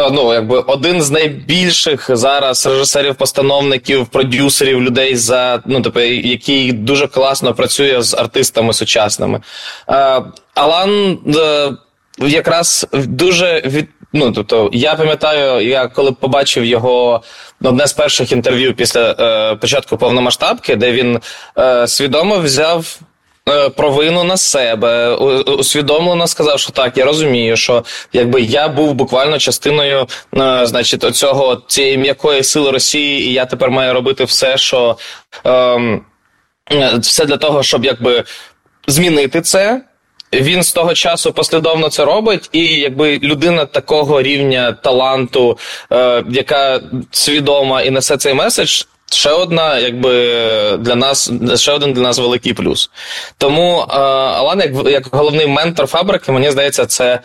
ну, якби один з найбільших зараз режисерів-постановників, продюсерів, людей, ну, тобто, який дуже класно працює з артистами сучасними. Алан якраз дуже ну, тобто, я пам'ятаю, я коли побачив його одне з перших інтерв'ю після початку повномасштабки, де він свідомо взяв провину на себе, усвідомлено сказав, що так, я розумію, що якби я був буквально частиною, значить, цієї м'якої сили Росії, і я тепер маю робити все, що все для того, щоб якби змінити це. Він з того часу послідовно це робить, і якби людина такого рівня таланту, яка свідома і несе цей меседж, ще один для нас великий плюс. Тому Алан, як головний ментор фабрики, мені здається, це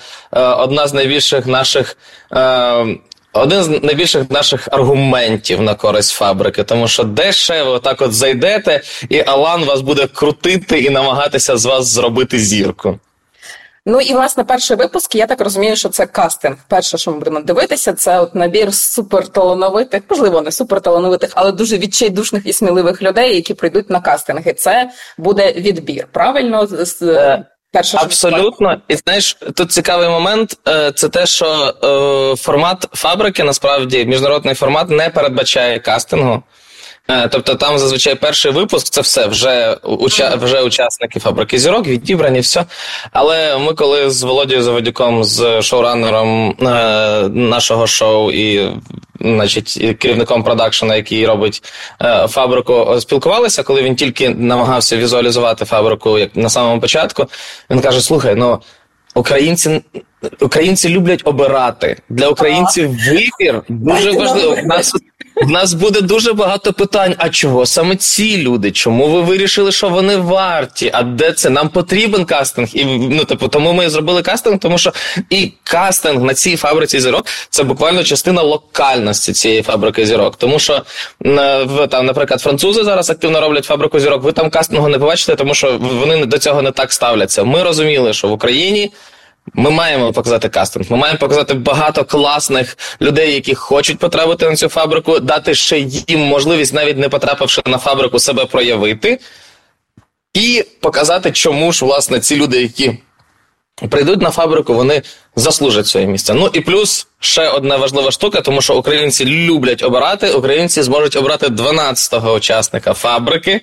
один з найбільших наших аргументів на користь фабрики, тому що де ще ви отак от зайдете, і Алан вас буде крутити і намагатися з вас зробити зірку. Ну і, власне, перший випуск, я так розумію, що це кастинг. Перше, що ми будемо дивитися, це от набір суперталановитих, можливо, не суперталановитих, але дуже відчайдушних і сміливих людей, які прийдуть на кастинги. Це буде відбір, правильно? Абсолютно. І знаєш, тут цікавий момент, це те, що формат фабрики, насправді, міжнародний формат не передбачає кастингу. Тобто там зазвичай перший випуск, це все, вже учасники фабрики зірок, відібрані, все. Але ми коли з Володією Заводюком, з шоураннером нашого шоу і, значить, керівником продакшена, який робить фабрику, спілкувалися, коли він тільки намагався візуалізувати фабрику як на самому початку, він каже, слухай, ну, українці люблять обирати. Для українців вибір дуже важливий. В нас буде дуже багато питань, а чого саме ці люди? Чому ви вирішили, що вони варті? А де це? Нам потрібен кастинг. І, ну, тому ми зробили кастинг, тому що і кастинг на цій фабриці зірок – це буквально частина локальності цієї фабрики зірок. Тому що, там, наприклад, французи зараз активно роблять фабрику зірок, ви там кастингу не побачите, тому що вони до цього не так ставляться. Ми розуміли, що в Україні ми маємо показати кастинг, ми маємо показати багато класних людей, які хочуть потрапити на цю фабрику, дати ще їм можливість, навіть не потрапивши на фабрику, себе проявити, і показати, чому ж, власне, ці люди, які прийдуть на фабрику, вони заслужать своє місце. Ну і плюс ще одна важлива штука, тому що українці люблять обирати, українці зможуть обрати 12-го учасника фабрики,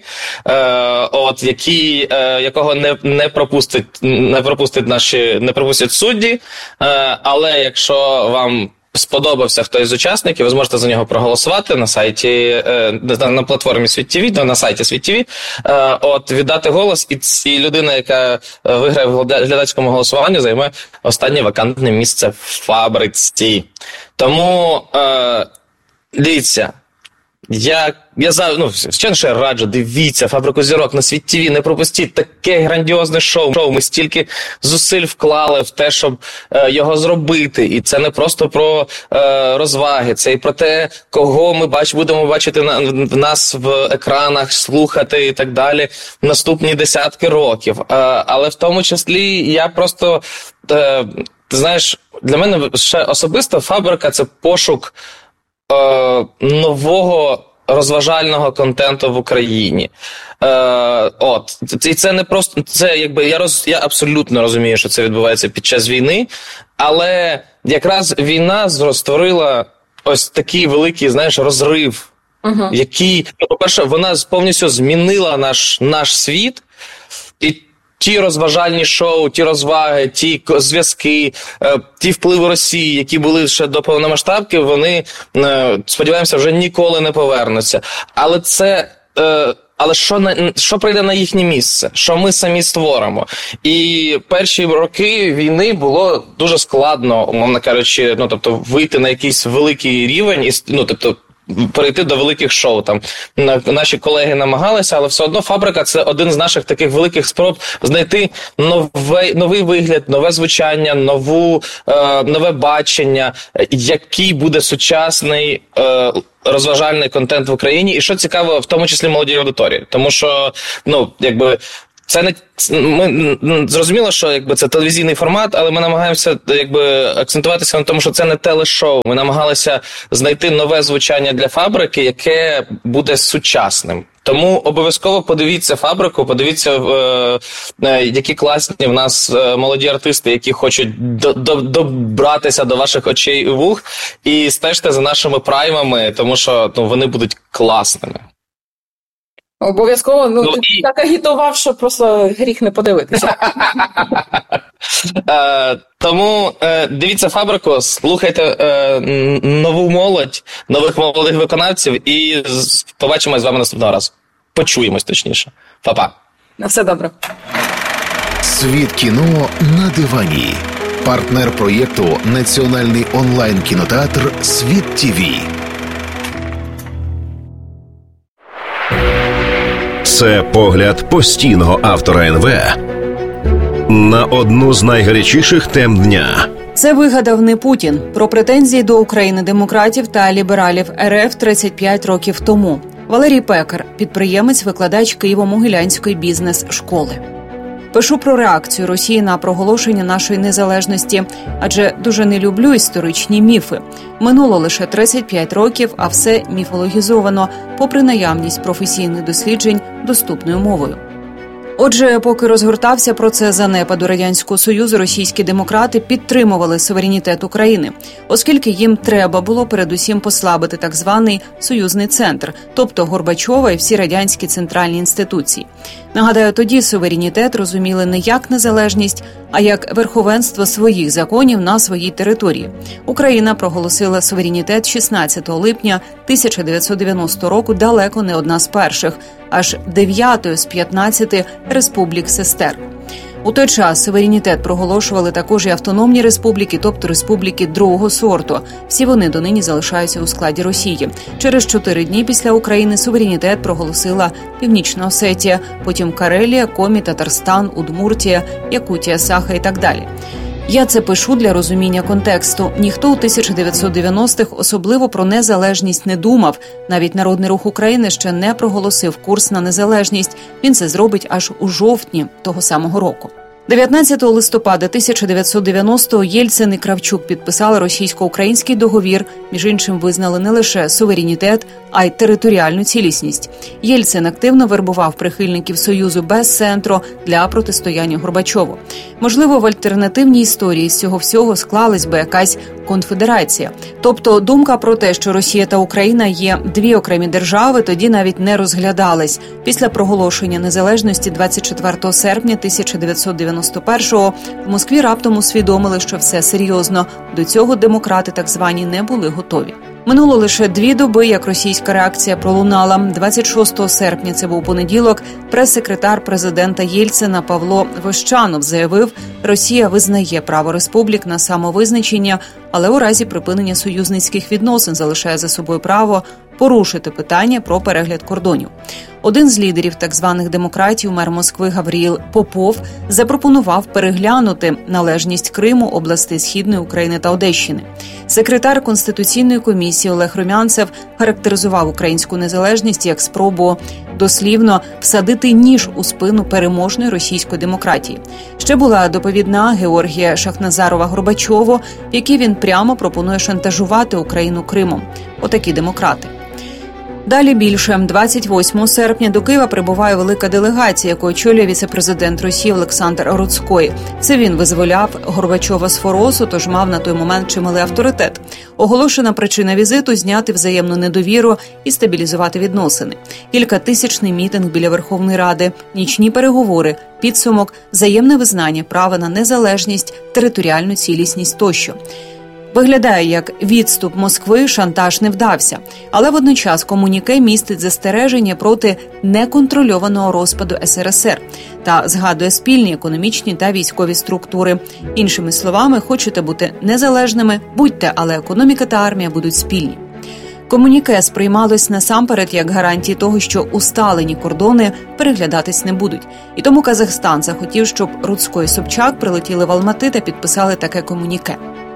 якого не пропустять судді, але якщо вам сподобався хтось з учасників, ви зможете за нього проголосувати на сайті, на платформі Світ.ТВ, на сайті Світ.ТВ, віддати голос, і людина, яка виграє в глядацькому голосуванні, займе останнє вакантне місце в фабриці. Тому, дивіться, звичайно, що я раджу, дивіться «Фабрику зірок» на Світ.ТВ, не пропустіть таке грандіозне шоу. Ми стільки зусиль вклали в те, щоб його зробити. І це не просто про розваги, це і про те, кого ми будемо бачити в нас в екранах, слухати і так далі наступні десятки років. Але в тому числі я просто, ти знаєш, для мене ще особисто «Фабрика» – це пошук нового розважального контенту в Україні. І це не просто, це якби я абсолютно розумію, що це відбувається під час війни, але якраз війна створила ось такий великий, знаєш, розрив, який, по-перше, вона повністю змінила наш світ, і ті розважальні шоу, ті розваги, ті зв'язки, ті впливи Росії, які були ще до повномасштабки, вони, сподіваємося, вже ніколи не повернуться. Але що прийде на їхнє місце? Що ми самі створимо? І перші роки війни було дуже складно, умовно кажучи, вийти на якийсь великий рівень, перейти до великих шоу. Там наші колеги намагалися, але все одно «Фабрика» – це один з наших таких великих спроб знайти новий вигляд, нове звучання, нове бачення, який буде сучасний розважальний контент в Україні. І що цікаво, в тому числі молодій аудиторії. Тому що, це не ми зрозуміло, що якби це телевізійний формат, але ми намагаємося якби акцентуватися на тому, що це не телешоу. Ми намагалися знайти нове звучання для фабрики, яке буде сучасним. Тому обов'язково подивіться фабрику, подивіться, які класні в нас молоді артисти, які хочуть добратися до ваших очей і вух, і стежте за нашими праймами, тому що вони будуть класними. Обов'язково, ти так агітував, що просто гріх не подивитися. Тому дивіться фабрику, слухайте нову молодь, нових молодих виконавців і побачимось з вами наступного разу. Почуємось точніше. Па-па. На все добре. Світ кіно на дивані. Партнер проєкту – національний онлайн-кінотеатр «Світ ТВ». Це погляд постійного автора НВ на одну з найгарячіших тем дня. Це вигадав не Путін. Про претензії до України демократів та лібералів РФ 35 років тому. Валерій Пекар, підприємець-викладач Києво-Могилянської бізнес-школи. Пишу про реакцію Росії на проголошення нашої незалежності, адже дуже не люблю історичні міфи. Минуло лише 35 років, а все міфологізовано, попри наявність професійних досліджень доступною мовою. Отже, поки розгортався процес занепаду Радянського Союзу, російські демократи підтримували суверенітет України, оскільки їм треба було передусім послабити так званий союзний центр, тобто Горбачова і всі радянські центральні інституції. Нагадаю, тоді суверенітет розуміли не як незалежність, а як верховенство своїх законів на своїй території. Україна проголосила суверенітет 16 липня 1990 року, далеко не одна з перших, аж 9-ю з 15 республік СССР. У той час суверенітет проголошували також і автономні республіки, тобто республіки другого сорту. Всі вони донині залишаються у складі Росії. Через 4 дні після України суверенітет проголосила Північна Осетія, потім Карелія, Комі, Татарстан, Удмуртія, Якутія, Саха і так далі. Я це пишу для розуміння контексту. Ніхто у 1990-х особливо про незалежність не думав. Навіть Народний Рух України ще не проголосив курс на незалежність. Він це зробить аж у жовтні того самого року. 19 листопада 1990-го Єльцин і Кравчук підписали російсько-український договір, між іншим визнали не лише суверенітет, а й територіальну цілісність. Єльцин активно вербував прихильників Союзу без центру для протистояння Горбачову. Можливо, в альтернативній історії з цього всього склалась би якась конфедерація. Тобто думка про те, що Росія та Україна є дві окремі держави, тоді навіть не розглядалась. Після проголошення незалежності 24 серпня 1991-го в Москві раптом усвідомили, що все серйозно. До цього демократи так звані не були готові. Минуло лише 2 доби, як російська реакція пролунала. 26 серпня, це був понеділок, прес-секретар президента Єльцина Павло Вощанов заявив, Росія визнає право республік на самовизначення, але у разі припинення союзницьких відносин залишає за собою право порушити питання про перегляд кордонів. Один з лідерів так званих демократів, мер Москви Гавріїл Попов, запропонував переглянути належність Криму, областей Східної України та Одещини. Секретар Конституційної комісії Олег Румянцев характеризував українську незалежність як спробу дослівно всадити ніж у спину переможної російської демократії. Ще була доповідна Георгія Шахназарова-Горбачову, в якій він прямо пропонує шантажувати Україну Кримом. Отакі демократи. Далі більше. 28 серпня до Києва прибуває велика делегація, яку очолює віце-президент Росії Олександр Руцькой. Це він визволяв Горбачова з Форосу, тож мав на той момент чималий авторитет. Оголошена причина візиту – зняти взаємну недовіру і стабілізувати відносини. Кількатисячний мітинг біля Верховної Ради, нічні переговори, підсумок, взаємне визнання права на незалежність, територіальну цілісність тощо. Виглядає як відступ Москви, шантаж не вдався. Але водночас комуніке містить застереження проти неконтрольованого розпаду СРСР та згадує спільні економічні та військові структури. Іншими словами, хочете бути незалежними – будьте, але економіка та армія будуть спільні. Комуніке сприймалось насамперед як гарантії того, що усталені кордони переглядатись не будуть. І тому Казахстан захотів, щоб Руцько і Собчак прилетіли в Алмати та підписали таке комуніке.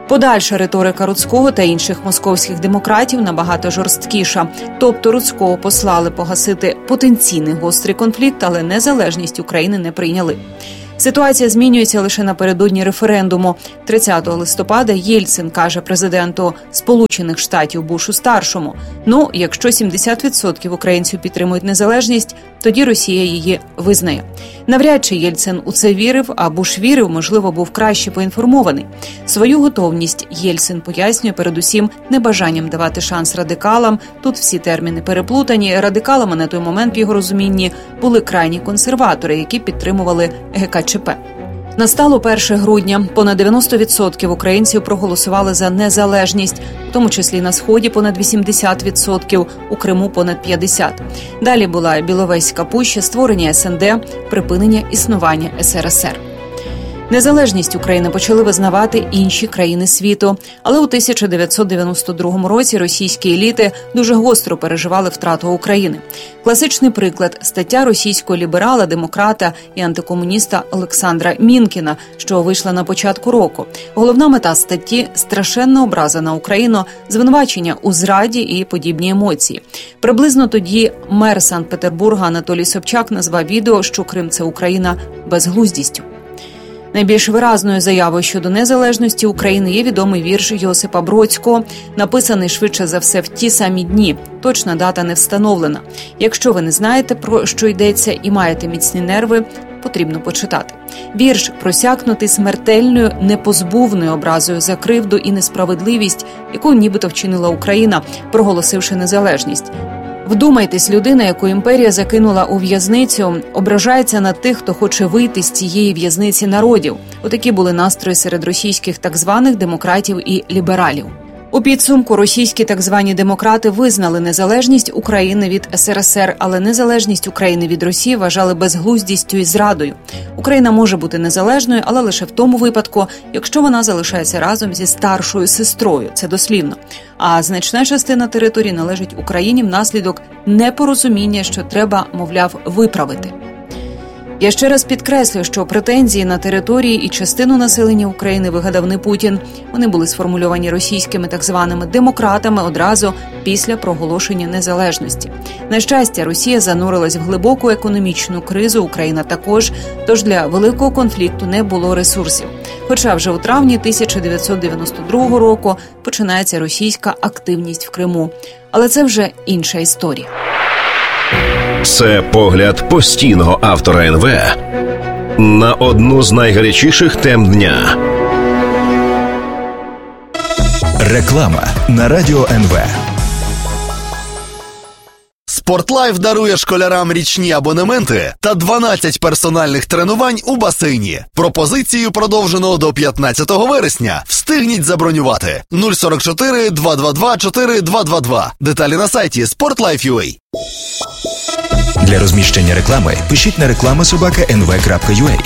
Подальша риторика Рудського та інших московських демократів набагато жорсткіша. Тобто Рудського послали погасити потенційний гострий конфлікт, але незалежність України не прийняли. Ситуація змінюється лише напередодні референдуму. 30 листопада Єльцин каже президенту Сполучених Штатів Бушу-старшому: якщо 70% українців підтримують незалежність, тоді Росія її визнає. Навряд чи Єльцин у це вірив, а Буш вірив, можливо, був краще поінформований. Свою готовність Єльцин пояснює передусім небажанням давати шанс радикалам. Тут всі терміни переплутані. Радикалами на той момент, в його розумінні, були крайні консерватори, які підтримували ГКЧП. Настало 1 грудня. Понад 90% українців проголосували за незалежність, в тому числі на Сході понад 80%, у Криму понад 50%. Далі була Біловезька пуща, створення СНД, припинення існування СРСР. Незалежність України почали визнавати інші країни світу. Але у 1992 році російські еліти дуже гостро переживали втрату України. Класичний приклад – стаття російського ліберала, демократа і антикомуніста Олександра Мінкіна, що вийшла на початку року. Головна мета статті – страшенна образа на Україну, звинувачення у зраді і подібні емоції. Приблизно тоді мер Санкт-Петербурга Анатолій Собчак назвав відео, що Крим – це Україна, безглуздістю. Найбільш виразною заявою щодо незалежності України є відомий вірш Йосипа Бродського, написаний швидше за все в ті самі дні. Точна дата не встановлена. Якщо ви не знаєте, про що йдеться і маєте міцні нерви, потрібно почитати. Вірш просякнутий смертельною, непозбувною образою за кривду і несправедливість, яку нібито вчинила Україна, проголосивши незалежність. Вдумайтесь, людина, яку імперія закинула у в'язницю, ображається на тих, хто хоче вийти з цієї в'язниці народів. Отакі були настрої серед російських так званих демократів і лібералів. У підсумку російські так звані демократи визнали незалежність України від СРСР, але незалежність України від Росії вважали безглуздістю і зрадою. Україна може бути незалежною, але лише в тому випадку, якщо вона залишається разом зі старшою сестрою, це дослівно. А значна частина території належить Україні внаслідок непорозуміння, що треба, мовляв, виправити. Я ще раз підкреслю, що претензії на території і частину населення України вигадав не Путін. Вони були сформульовані російськими так званими демократами одразу після проголошення незалежності. На щастя, Росія занурилась в глибоку економічну кризу, Україна також, тож для великого конфлікту не було ресурсів. Хоча вже у травні 1992 року починається російська активність в Криму. Але це вже інша історія. Це погляд постійного автора НВ на одну з найгарячіших тем дня. Реклама на Радіо НВ. Спортлайф дарує школярам річні абонементи та 12 персональних тренувань у басейні. Пропозицію продовжено до 15 вересня. Встигніть забронювати. 044 222 4222. Деталі на сайті sportlife.ua. Для розміщення реклами пишіть на reklama@nv.ua.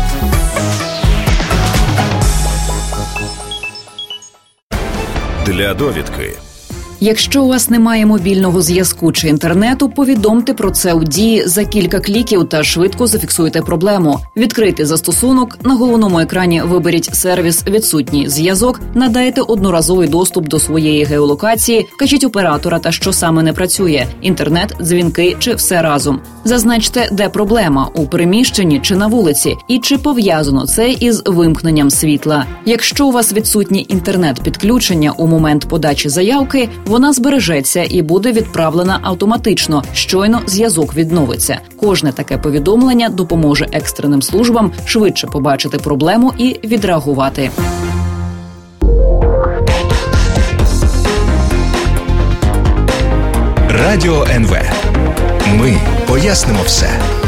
Для довідки. Якщо у вас немає мобільного зв'язку чи інтернету, повідомте про це у Дії за кілька кліків та швидко зафіксуйте проблему. Відкрийте застосунок, на головному екрані виберіть сервіс «Відсутній зв'язок», надайте одноразовий доступ до своєї геолокації, вкажіть оператора та що саме не працює – інтернет, дзвінки чи все разом. Зазначте, де проблема – у приміщенні чи на вулиці, і чи пов'язано це із вимкненням світла. Якщо у вас відсутнє інтернет-підключення у момент подачі заявки, вона збережеться і буде відправлена автоматично, щойно зв'язок відновиться. Кожне таке повідомлення допоможе екстреним службам швидше побачити проблему і відреагувати. Радіо НВ. Ми пояснимо все.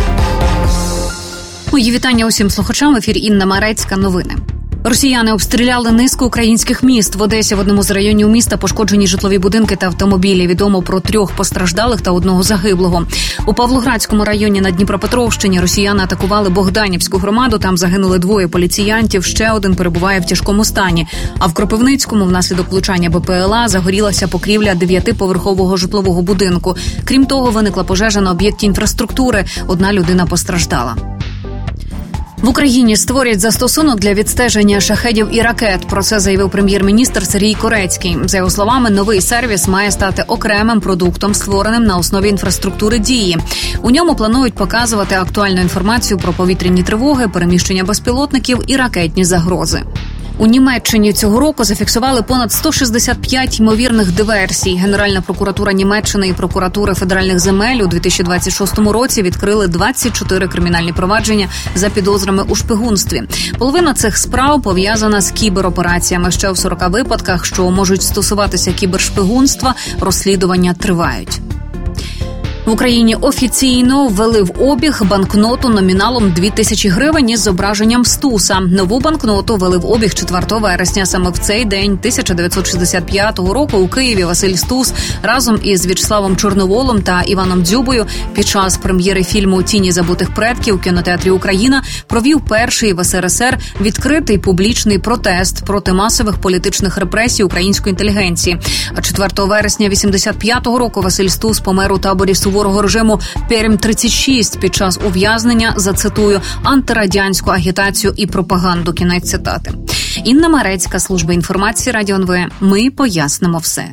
Мої вітання усім слухачам. В ефірі Інна Марецька. Новини. Росіяни обстріляли низку українських міст. В Одесі в одному з районів міста пошкоджені житлові будинки та автомобілі. Відомо про 3 постраждалих та 1 загиблого. У Павлоградському районі на Дніпропетровщині росіяни атакували Богданівську громаду. Там загинули 2 поліціянтів, ще 1 перебуває в тяжкому стані. А в Кропивницькому внаслідок влучання БПЛА загорілася покрівля 9-поверхового житлового будинку. Крім того, виникла пожежа на об'єкті інфраструктури. 1 людина постраждала. В Україні створять застосунок для відстеження шахедів і ракет. Про це заявив прем'єр-міністр Сергій Корецький. За його словами, новий сервіс має стати окремим продуктом, створеним на основі інфраструктури Дії. У ньому планують показувати актуальну інформацію про повітряні тривоги, переміщення безпілотників і ракетні загрози. У Німеччині цього року зафіксували понад 165 ймовірних диверсій. Генеральна прокуратура Німеччини і прокуратури федеральних земель у 2026 році відкрили 24 кримінальні провадження за підозрами у шпигунстві. Половина цих справ пов'язана з кіберопераціями. Ще в 40 випадках, що можуть стосуватися кібершпигунства, розслідування тривають. В Україні офіційно ввели в обіг банкноту номіналом 2000 гривень із зображенням Стуса. Нову банкноту ввели в обіг 4 вересня. Саме в цей день 1965 року у Києві Василь Стус разом із В'ячеславом Чорноволом та Іваном Дзюбою під час прем'єри фільму «Тіні забутих предків» у кінотеатрі «Україна» провів перший в СРСР відкритий публічний протест проти масових політичних репресій української інтелігенції. А 4 вересня 1985 року Василь Стус помер у таборі суворого режиму Пермь-36 під час ув'язнення, зацитую, антирадянську агітацію і пропаганду. Кінець цитати. Інна Марецька, служба інформації Радіо НВ. Ми пояснимо все.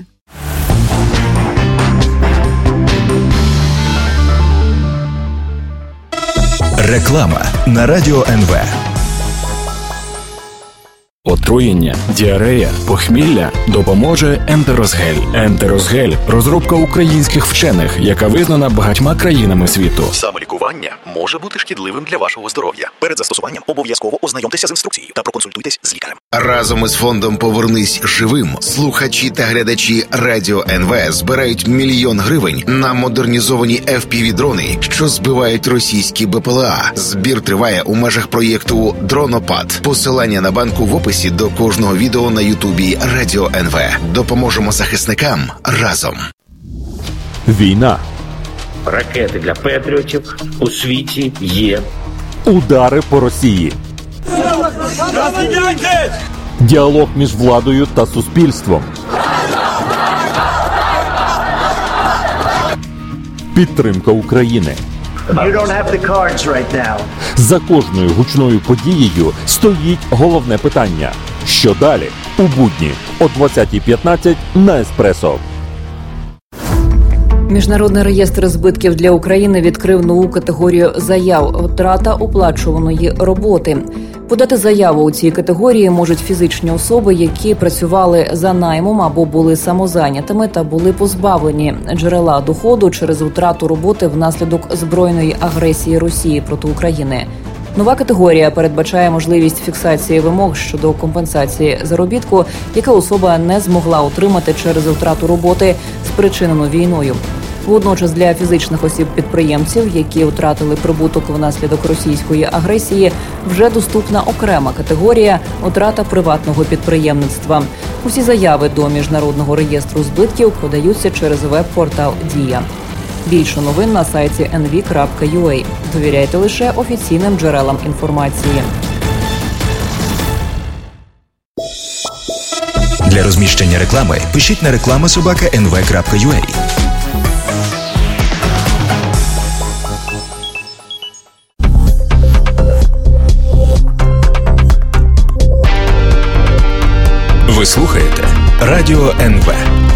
Реклама на Радіо НВ. Отруєння, діарея, похмілля допоможе Ентерозгель. Ентерозгель – розробка українських вчених, яка визнана багатьма країнами світу. Самолікування може бути шкідливим для вашого здоров'я. Перед застосуванням обов'язково ознайомтеся з інструкцією та проконсультуйтесь з лікарем. Разом із фондом «Повернись живим» слухачі та глядачі Радіо НВ збирають 1 мільйон гривень на модернізовані FPV-дрони, що збивають російські БПЛА. Збір триває у межах проєкту «Дронопад». Посилання на банку в описі до кожного відео на Ютубі Радіо НВ. Допоможемо захисникам разом. Війна. Ракети для патріотів у світі є. Удари по Росії. Діалог між владою та суспільством. Підтримка України. You don't have the cards right now. За кожною гучною подією стоїть головне питання. Що далі? У будні о 20:15 на Еспресо. Міжнародний реєстр збитків для України відкрив нову категорію заяв «Втрата оплачуваної роботи». Подати заяву у цій категорії можуть фізичні особи, які працювали за наймом або були самозайнятими та були позбавлені джерела доходу через втрату роботи внаслідок збройної агресії Росії проти України. Нова категорія передбачає можливість фіксації вимог щодо компенсації заробітку, яка особа не змогла отримати через втрату роботи, спричинену війною. Водночас для фізичних осіб-підприємців, які втратили прибуток внаслідок російської агресії, вже доступна окрема категорія «Втрата приватного підприємництва». Усі заяви до Міжнародного реєстру збитків подаються через веб-портал «Дія». Більше новин на сайті nv.ua. Довіряйте лише офіційним джерелам інформації. Для розміщення реклами пишіть на reklama@nv.ua. Ви слухаєте Радіо НВ.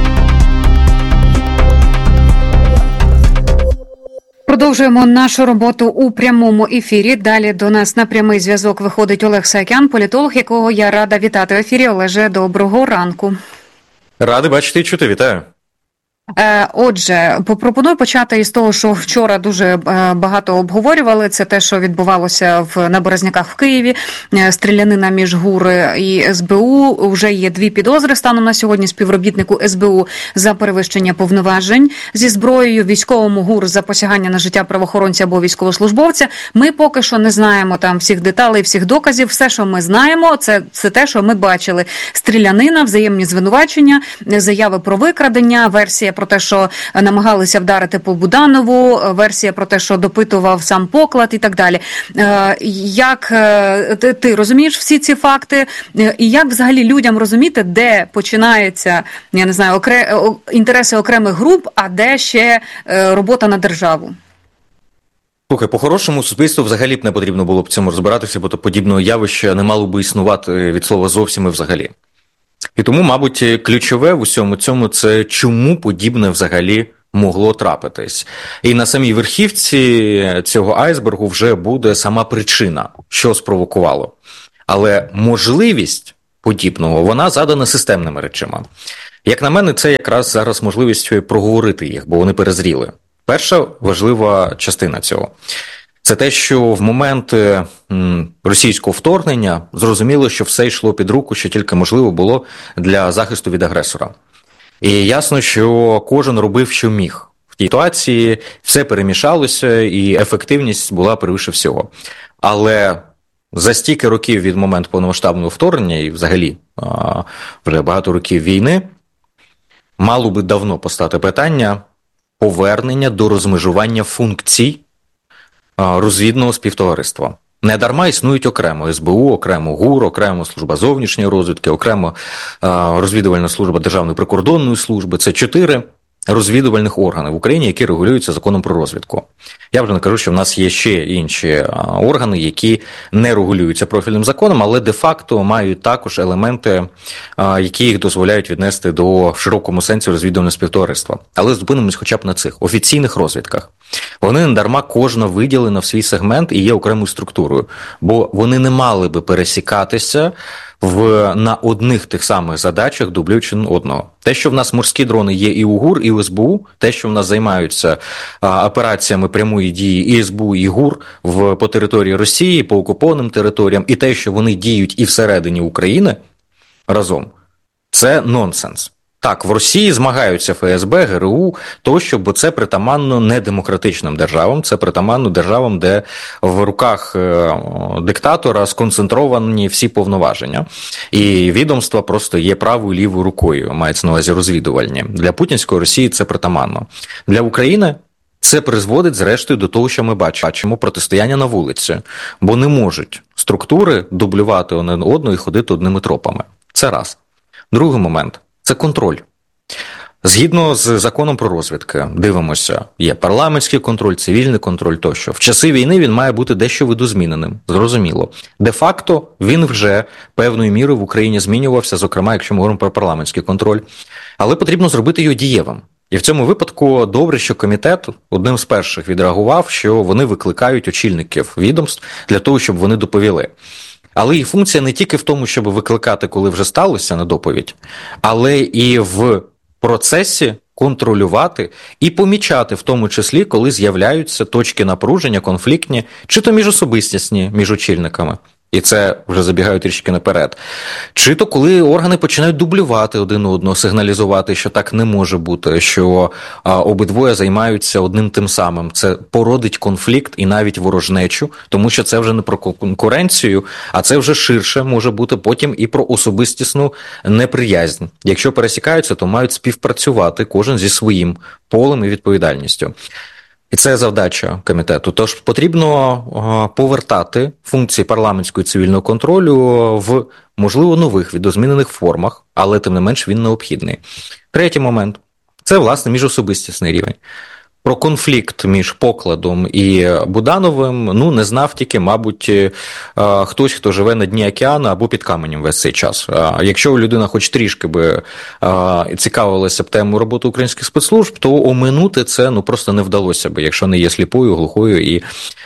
Продовжуємо нашу роботу у прямому ефірі. Далі до нас на прямий зв'язок виходить Олег Саакян, політолог, якого я рада вітати в ефірі. Олеже, доброго ранку. Радий бачити і чути. Вітаю. Отже, пропоную почати із того, що вчора дуже багато обговорювали. Це те, що відбувалося на Березняках в Києві. Стрілянина між ГУР і СБУ. Вже є 2 підозри станом на сьогодні співробітнику СБУ за перевищення повноважень зі зброєю, військовому ГУР за посягання на життя правоохоронця або військовослужбовця. Ми поки що не знаємо там всіх деталей, всіх доказів. Все, що ми знаємо, це те, що ми бачили. Стрілянина, взаємні звинувачення, заяви про викрадення, версія про те, що намагалися вдарити по Буданову, версія про те, що допитував сам Поклад і так далі. Як ти розумієш всі ці факти? І як взагалі людям розуміти, де починаються, я не знаю, інтереси окремих груп, а де ще робота на державу? Слухай, по-хорошому суспільству взагалі б не потрібно було б цьому розбиратися, бо то подібного явища не мало би існувати від слова зовсім і взагалі. І тому, мабуть, ключове в усьому цьому – це чому подібне взагалі могло трапитись. І на самій верхівці цього айсбергу вже буде сама причина, що спровокувало. Але можливість подібного, вона задана системними речами. Як на мене, це якраз зараз можливість проговорити їх, бо вони перезріли. Перша важлива частина цього – це те, що в момент російського вторгнення зрозуміло, що все йшло під руку, що тільки можливо було для захисту від агресора. І ясно, що кожен робив, що міг. В тій ситуації все перемішалося, і ефективність була превише всього. Але за стільки років від моменту повномасштабного вторгнення, і взагалі вже багато років війни, мало би давно постати питання повернення до розмежування функцій розвідного співтовариства. Недарма існують окремо СБУ, окремо ГУР, окремо служба зовнішньої розвідки, окремо розвідувальна служба Державної прикордонної служби. Це 4 розвідувальних органи в Україні, які регулюються законом про розвідку. Я вже не кажу, що в нас є ще інші органи, які не регулюються профільним законом, але де-факто мають також елементи, які їх дозволяють віднести до в широкому сенсі розвідувального співтовариства. Але зупинимось хоча б на цих офіційних розвідках. Вони недарма кожна виділена в свій сегмент і є окремою структурою, бо вони не мали би пересікатися на одних тих самих задачах, дублюючи одного. Те, що в нас морські дрони є і у ГУР, і у СБУ, те, що в нас займаються операціями прямої дії і СБУ, і ГУР по території Росії, по окупованим територіям, і те, що вони діють і всередині України разом, це нонсенс. Так, в Росії змагаються ФСБ, ГРУ, тощо, бо це притаманно не демократичним державам, це притаманно державам, де в руках диктатора сконцентровані всі повноваження. І відомства просто є правою і лівою рукою, мається на увазі розвідувальні. Для путінської Росії це притаманно. Для України це призводить, зрештою, до того, що ми бачимо протистояння на вулиці, бо не можуть структури дублювати один одного і ходити одними тропами. Це раз. Другий момент. Це контроль. Згідно з законом про розвідки, дивимося, є парламентський контроль, цивільний контроль тощо. В часи війни він має бути дещо видозміненим, зрозуміло. Де-факто він вже певною мірою в Україні змінювався, зокрема, якщо ми говоримо про парламентський контроль. Але потрібно зробити його дієвим. І в цьому випадку добре, що комітет одним з перших відреагував, що вони викликають очільників відомств для того, щоб вони доповіли. Але їх функція не тільки в тому, щоб викликати, коли вже сталося на доповідь, але і в процесі контролювати і помічати, в тому числі, коли з'являються точки напруження, конфліктні, чи то міжособистісні між очільниками. І це вже забігаю трішки наперед. Чи то коли органи починають дублювати один одного, сигналізувати, що так не може бути, що обидвоє займаються одним тим самим. Це породить конфлікт і навіть ворожнечу, тому що це вже не про конкуренцію, а це вже ширше може бути потім і про особистісну неприязнь. Якщо пересікаються, то мають співпрацювати кожен зі своїм полем і відповідальністю. І це завдача комітету. Тож потрібно повертати функції парламентського і цивільного контролю в, можливо, нових видозмінених формах, але тим не менш він необхідний. Третій момент – це, власне, міжособистісний рівень. Про конфлікт між Покладом і Будановим, не знав тільки, мабуть, хтось, хто живе на дні океану або під каменем весь цей час. Якщо людина хоч трішки би цікавилася б темою роботи українських спецслужб, то оминути це просто не вдалося б, якщо не є сліпою, глухою і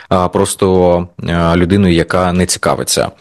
просто людиною, яка не цікавиться.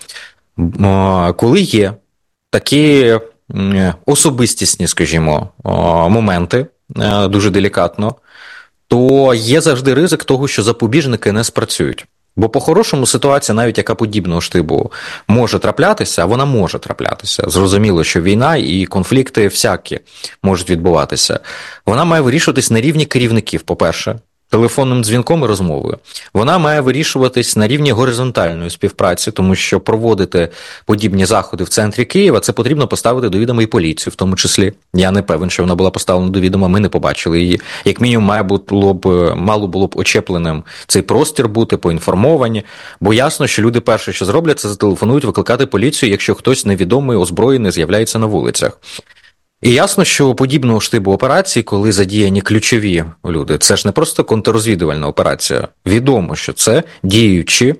Коли є такі особистісні, скажімо, моменти, дуже делікатно, то є завжди ризик того, що запобіжники не спрацюють. Бо по-хорошому ситуація, навіть яка подібного штибу, може траплятися, а вона може траплятися. Зрозуміло, що війна і конфлікти всякі можуть відбуватися. Вона має вирішуватись на рівні керівників, по-перше, телефонним дзвінком і розмовою. Вона має вирішуватись на рівні горизонтальної співпраці, тому що проводити подібні заходи в центрі Києва, це потрібно поставити до відома і поліцію, в тому числі. Я не певен, що вона була поставлена до відома, ми не побачили її. Як мінімум, мало було б очепленим цей простір бути, поінформовані, бо ясно, що люди перше, що зроблять, це зателефонують викликати поліцію, якщо хтось невідомий, озброєний з'являється на вулицях. І ясно, що подібного ж типу операції, коли задіяні ключові люди, це ж не просто контррозвідувальна операція. Відомо, що це діючі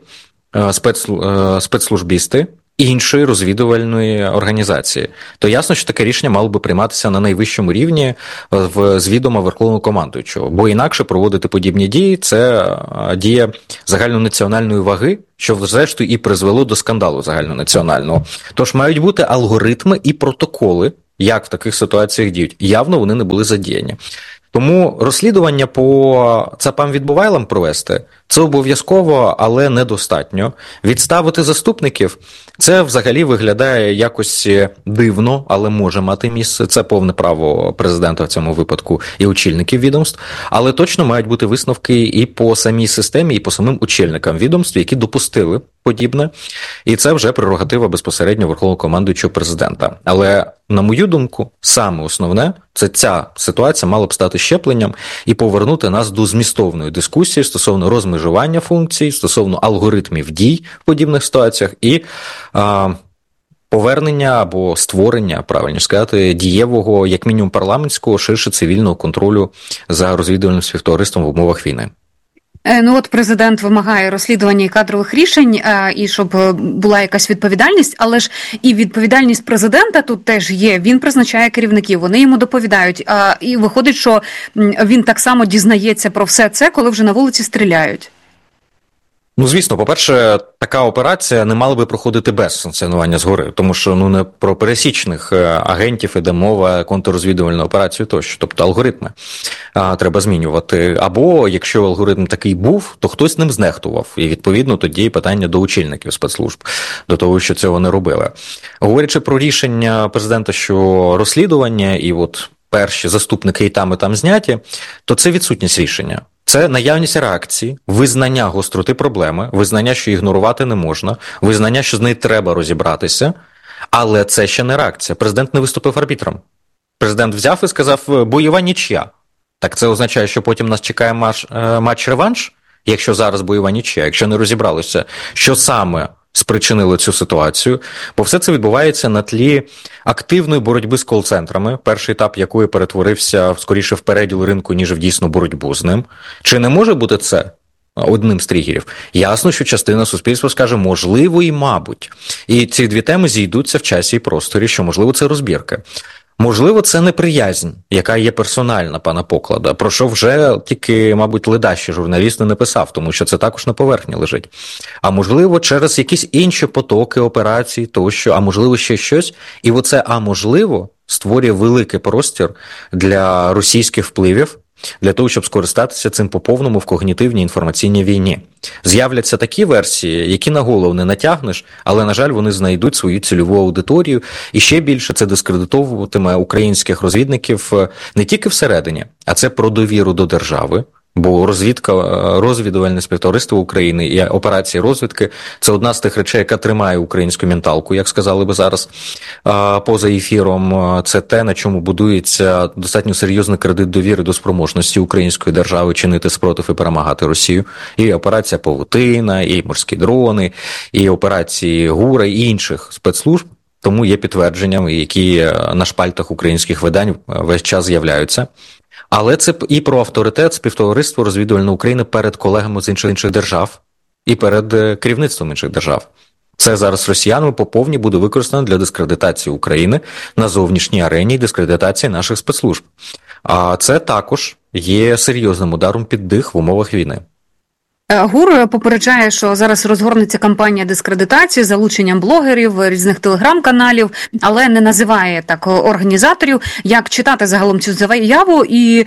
спецслужбісти іншої розвідувальної організації. То ясно, що таке рішення мало би прийматися на найвищому рівні з відома Верховного командуючого. Бо інакше проводити подібні дії – це дія загальнонаціональної ваги, що зрештою і призвело до скандалу загальнонаціонального. Тож мають бути алгоритми і протоколи, як в таких ситуаціях діють. Явно вони не були задіяні. Тому розслідування по ЦАПам Відбувайлам провести – це обов'язково, але недостатньо. Відставити заступників – це взагалі виглядає якось дивно, але може мати місце. Це повне право президента в цьому випадку і очільників відомств. Але точно мають бути висновки і по самій системі, і по самим очільникам відомств, які допустили подібне. І це вже прерогатива безпосередньо Верховного командуючого президента. Але, на мою думку, саме основне – це ця ситуація мала б стати щепленням і повернути нас до змістовної дискусії стосовно розмежування функцій, стосовно алгоритмів дій в подібних ситуаціях і повернення або створення, правильно сказати, дієвого, як мінімум парламентського, ширше цивільного контролю за розвідувальним співтовариством в умовах війни. Ну от президент вимагає розслідування і кадрових рішень, і щоб була якась відповідальність, але ж і відповідальність президента тут теж є. Він призначає керівників, вони йому доповідають, і виходить, що він так само дізнається про все це, коли вже на вулиці стріляють. Ну, звісно, по-перше, така операція не мала би проходити без санкціонування згори, тому що не про пересічних агентів іде мова, контррозвідувальну операцію тощо, тобто алгоритми треба змінювати. Або, якщо алгоритм такий був, то хтось ним знехтував, і відповідно тоді питання до очільників спецслужб, до того, що цього не робили. Говорячи про рішення президента, що розслідування і от перші заступники і там зняті, то це відсутність рішення. Це наявність реакції, визнання гостроти проблеми, визнання, що ігнорувати не можна, визнання, що з нею треба розібратися, але це ще не реакція. Президент не виступив арбітром. Президент взяв і сказав бойова нічия. Так це означає, що потім нас чекає матч-реванш, якщо зараз бойова нічия, якщо не розібралися, що саме спричинило цю ситуацію, бо все це відбувається на тлі активної боротьби з кол-центрами, перший етап якої перетворився скоріше в переділ ринку, ніж в дійсну боротьбу з ним. Чи не може бути це одним з тригерів? Ясно, що частина суспільства скаже, можливо і мабуть. І ці дві теми зійдуться в часі і просторі, що, можливо, це розбірки. Можливо, це неприязнь, яка є персональна пана Поклада, про що вже тільки, мабуть, ледащий журналіст не написав, тому що це також на поверхні лежить. А можливо, через якісь інші потоки операцій тощо, а можливо, ще щось. І оце «а можливо» створює великий простір для російських впливів, для того, щоб скористатися цим по повному в когнітивній інформаційній війні. З'являться такі версії, які на голову не натягнеш, але, на жаль, вони знайдуть свою цільову аудиторію, і ще більше це дискредитовуватиме українських розвідників не тільки всередині, а це про довіру до держави, бо розвідувальне співтовариство України і операції розвідки – це одна з тих речей, яка тримає українську менталку, як сказали би зараз поза ефіром. Це те, на чому будується достатньо серйозний кредит довіри до спроможності української держави чинити спротив і перемагати Росію. І операція Павутина, і морські дрони, і операції ГУРа, і інших спецслужб. Тому є підтвердженням, які на шпальтах українських видань весь час з'являються. Але це і про авторитет співтовариства розвідувальної України перед колегами з інших держав і перед керівництвом інших держав. Це зараз росіянами по повній буде використано для дискредитації України на зовнішній арені і дискредитації наших спецслужб. А це також є серйозним ударом під дих в умовах війни. ГУР попереджає, що зараз розгорнеться кампанія дискредитації з залученням блогерів, різних телеграм-каналів, але не називає так організаторів. Як читати загалом цю заяву і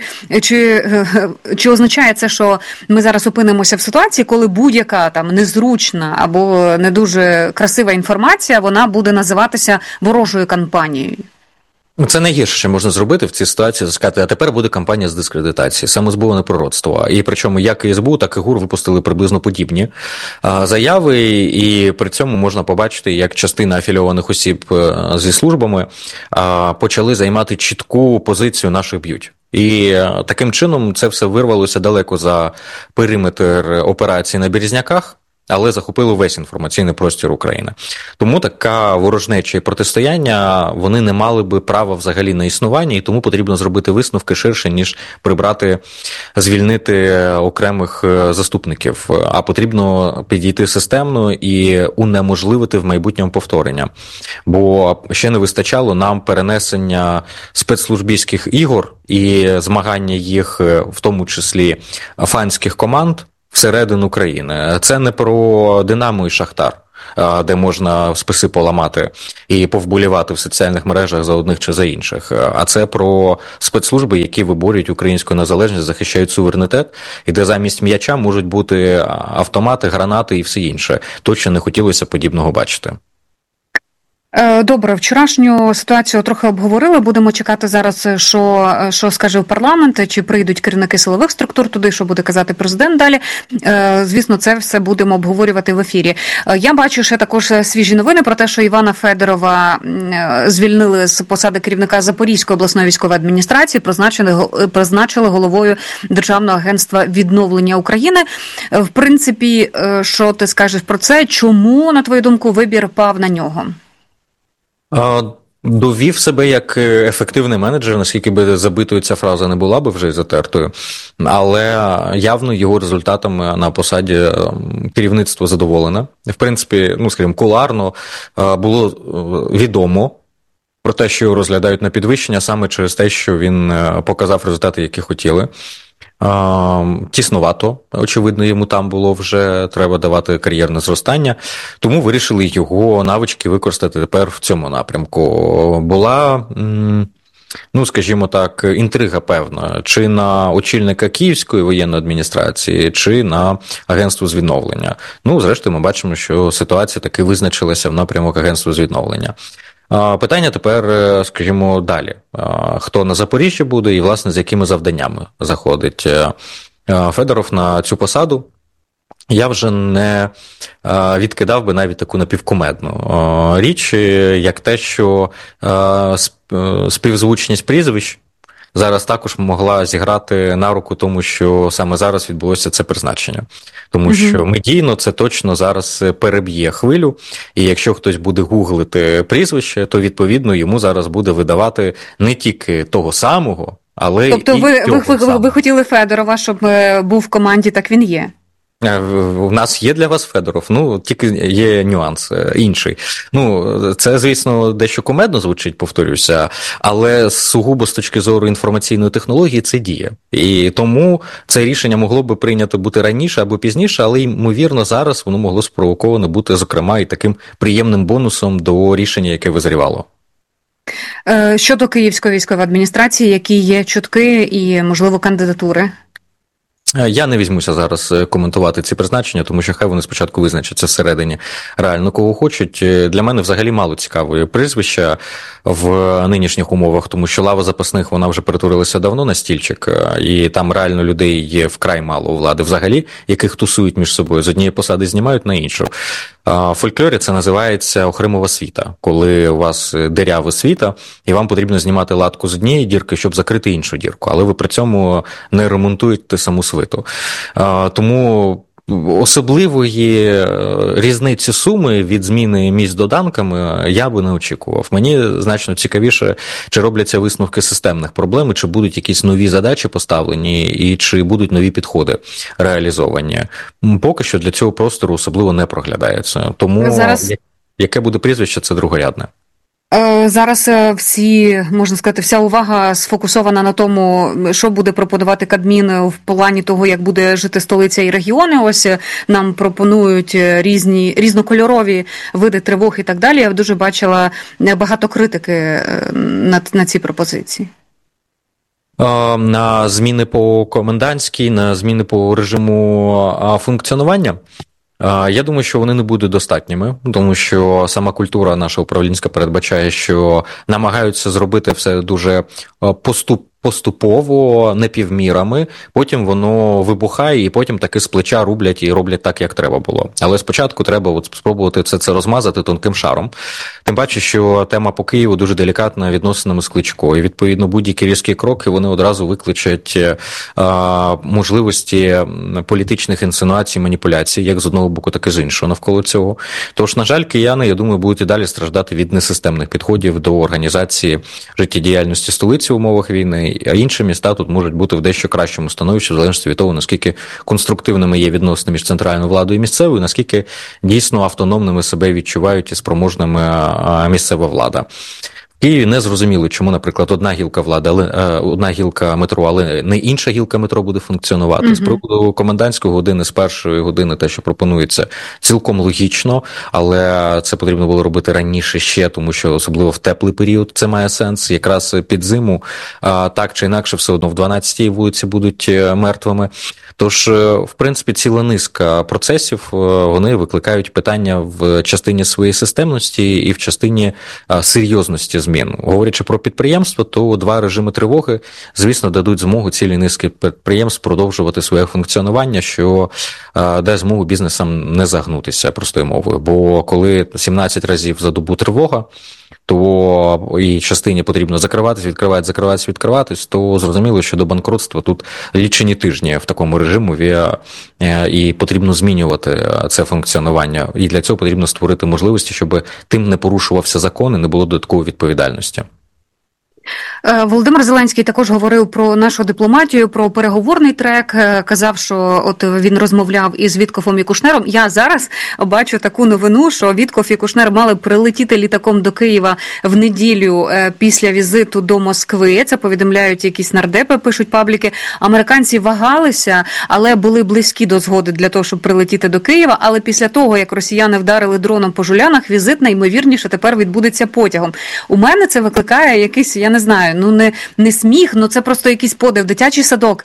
чи означає це, що ми зараз опинимося в ситуації, коли будь-яка там незручна або не дуже красива інформація, вона буде називатися ворожою кампанією? Це найгірше, що можна зробити в цій ситуації, сказати, а тепер буде кампанія з дискредитації, самозбуване пророцтво. І причому як і СБУ, так і ГУР випустили приблизно подібні заяви, і при цьому можна побачити, як частина афілійованих осіб зі службами почали займати чітку позицію «наших б'ють». І таким чином це все вирвалося далеко за периметр операції на Березняках, але захопили весь інформаційний простір України. Тому така ворожнеча і протистояння, вони не мали би права взагалі на існування, і тому потрібно зробити висновки ширше, ніж звільнити окремих заступників. А потрібно підійти системно і унеможливити в майбутньому повторення. Бо ще не вистачало нам перенесення спецслужбійських ігор і змагання їх, в тому числі фанських команд, всередину країни. Це не про «Динамо» і «Шахтар», де можна списи поламати і повболівати в соціальних мережах за одних чи за інших. А це про спецслужби, які виборюють українську незалежність, захищають суверенітет, і де замість м'яча можуть бути автомати, гранати і все інше. Точно не хотілося подібного бачити. Добре, вчорашню ситуацію трохи обговорили. Будемо чекати зараз, що скаже парламент, чи прийдуть керівники силових структур туди, що буде казати президент далі. Звісно, це все будемо обговорювати в ефірі. Я бачу ще також свіжі новини про те, що Івана Федорова звільнили з посади керівника Запорізької обласної військової адміністрації, призначили головою Державного агентства відновлення України. В принципі, що ти скажеш про це? Чому, на твою думку, вибір пав на нього? Довів себе як ефективний менеджер, наскільки би забитою ця фраза не була би вже й затертою, але явно його результатами на посаді керівництво задоволене. В принципі, скажімо, кулуарно було відомо про те, що його розглядають на підвищення саме через те, що він показав результати, які хотіли. Тіснувато, очевидно, йому там було вже, треба давати кар'єрне зростання, тому вирішили його навички використати тепер в цьому напрямку. Була, скажімо так, інтрига певна, чи на очільника Київської воєнної адміністрації, чи на агентство з відновлення. Зрештою, ми бачимо, що ситуація таки визначилася в напрямок агентства з відновлення. Питання тепер, скажімо, далі. Хто на Запоріжжі буде і, власне, з якими завданнями заходить Федоров на цю посаду? Я вже не відкидав би навіть таку напівкумедну річ, як те, що співзвучність прізвищ зараз також могла зіграти на руку тому, що саме зараз відбулося це призначення. Тому що медійно це точно зараз переб'є хвилю, і якщо хтось буде гуглити прізвище, то, відповідно, йому зараз буде видавати не тільки того самого, але тобто і Тобто ви хотіли Федорова, щоб був в команді, так він є? У нас є для вас Федоров, тільки є нюанс інший. Це, звісно, дещо кумедно звучить, повторюся, але сугубо з точки зору інформаційної технології це діє. І тому це рішення могло би прийнято бути раніше або пізніше, але, ймовірно, зараз воно могло спровоковано бути, зокрема, і таким приємним бонусом до рішення, яке визрівало. Щодо Київської військової адміністрації, які є чутки і, можливо, кандидатури? Я не візьмуся зараз коментувати ці призначення, тому що хай вони спочатку визначаться всередині реально кого хочуть. Для мене взагалі мало цікавої прізвища в нинішніх умовах, тому що лава запасних, вона вже перетворилася давно на стільчик, і там реально людей є вкрай мало у влади взагалі, яких тусують між собою, з однієї посади знімають на іншу. В фольклорі це називається охримова світа, коли у вас диряве світа, і вам потрібно знімати латку з однієї дірки, щоб закрити іншу дірку, але ви при цьому не ремонтуєте саму свиту. Тому особливої різниці суми від зміни місць доданками я би не очікував. Мені значно цікавіше, чи робляться висновки системних проблем, чи будуть якісь нові задачі поставлені, і чи будуть нові підходи реалізовані. Поки що для цього простору особливо не проглядається. Тому зараз... яке буде прізвище, це другорядне. Зараз можна сказати, вся увага сфокусована на тому, що буде пропонувати Кабмін в плані того, як буде жити столиця і регіони. Ось нам пропонують різнокольорові види тривог і так далі. Я дуже бачила багато критики на ці пропозиції. На зміни по комендантській, на зміни по режиму функціонування? Я думаю, що вони не будуть достатніми, тому що сама культура наша управлінська передбачає, що намагаються зробити все дуже поступово, не півмірами, потім воно вибухає і потім таки з плеча рублять і роблять так, як треба було. Але спочатку треба спробувати це розмазати тонким шаром. Тим паче, що тема по Києву дуже делікатна відносинами з Кличко. І, відповідно, будь-які різкі кроки, вони одразу викличуть можливості політичних інсинуацій, маніпуляцій, як з одного боку, так і з іншого навколо цього. Тож, на жаль, кияни, я думаю, будуть і далі страждати від несистемних підходів до організації життєдіяльності столиці в умовах війни, а інші міста тут можуть бути в дещо кращому становищі, в залежності від того, наскільки конструктивними є відносини між центральною владою і місцевою, наскільки дійсно автономними себе відчувають і спроможними місцева влада. В Києві не зрозуміло, чому, наприклад, одна гілка метро, але не інша гілка метро буде функціонувати. З приводу комендантської години, з першої години, те, що пропонується, цілком логічно, але це потрібно було робити раніше ще, тому що особливо в теплий період це має сенс. Якраз під зиму так чи інакше все одно в 12-й вулиці будуть мертвими. Тож, в принципі, ціла низка процесів, вони викликають питання в частині своєї системності і в частині серйозності змін. Говорячи про підприємства, то 2 режими тривоги, звісно, дадуть змогу цілій низки підприємств продовжувати своє функціонування, що дасть змогу бізнесам не загнутися, простою мовою. Бо коли 17 разів за добу тривога, то і частині потрібно відкриватись, то зрозуміло, що до банкротства тут лічені тижні в такому режимі, і потрібно змінювати це функціонування. І для цього потрібно створити можливості, щоб тим не порушувався закон і не було додаткової відповідальності. Володимир Зеленський також говорив про нашу дипломатію, про переговорний трек, казав, що от він розмовляв із Віткофом і Кушнером. Я зараз бачу таку новину, що Віткоф і Кушнер мали прилетіти літаком до Києва в неділю після візиту до Москви. Це повідомляють якісь нардепи, пишуть пабліки. Американці вагалися, але були близькі до згоди для того, щоб прилетіти до Києва. Але після того, як росіяни вдарили дроном по Жулянах, візит найімовірніше тепер відбудеться потягом. У мене це викликає якийсь, я не знаю, не сміх, це просто якийсь подив. Дитячий садок.